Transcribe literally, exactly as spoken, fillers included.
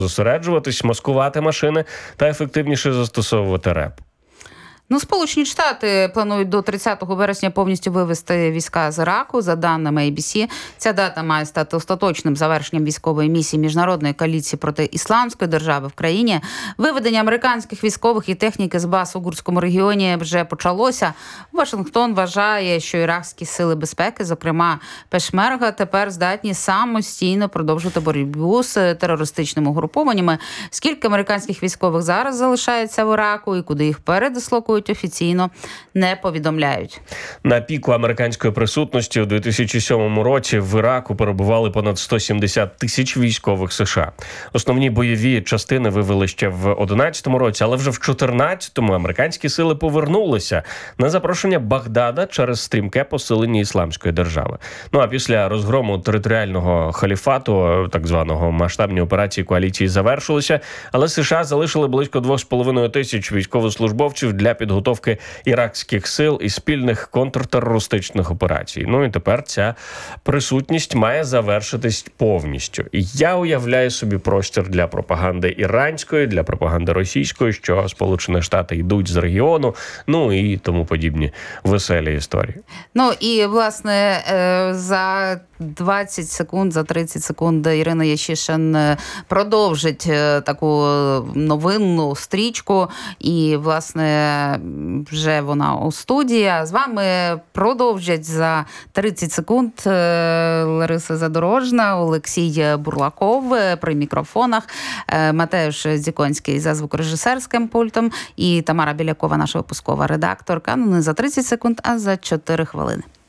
зосереджуватись, маскувати машини та ефективніше застосовувати РЕП. Ну, Сполучені Штати планують до тридцятого вересня повністю вивести війська з Іраку. За даними ей бі сі, ця дата має стати остаточним завершенням військової місії міжнародної коаліції проти ісламської держави в країні. Виведення американських військових і техніки з баз у Курдському регіоні вже почалося. Вашингтон вважає, що іракські сили безпеки, зокрема Пешмерга, тепер здатні самостійно продовжувати боротьбу з терористичними угрупованнями. Скільки американських військових зараз залишається в Іраку і куди їх передислокують, офіційно не повідомляють. На піку американської присутності у дві тисячі сьомому році в Іраку перебували понад сто сімдесят тисяч військових США. Основні бойові частини вивели ще в одинадцятому році, але вже в чотирнадцятому американські сили повернулися на запрошення Багдада через стрімке посилення ісламської держави. Ну а після розгрому територіального халіфату, так званого, масштабні операції коаліції завершилися, але США залишили близько двох з половиною тисяч військовослужбовців для підготовки іракських сил і спільних контртерористичних операцій. Ну і тепер ця присутність має завершитись повністю. І я уявляю собі простір для пропаганди іранської, для пропаганди російської, що Сполучені Штати йдуть з регіону, ну і тому подібні веселі історії. Ну і, власне, за двадцять секунд, за тридцять секунд Ірина Ящишин продовжить таку новинну стрічку. І, власне, вже вона у студії. А з вами продовжать за тридцять секунд Лариса Задорожна, Олексій Бурлаков при мікрофонах, Матеуш Дзіконський за звукорежисерським пультом і Тамара Білякова, наша випускова редакторка. Ну, не за тридцять секунд, а за чотири хвилини.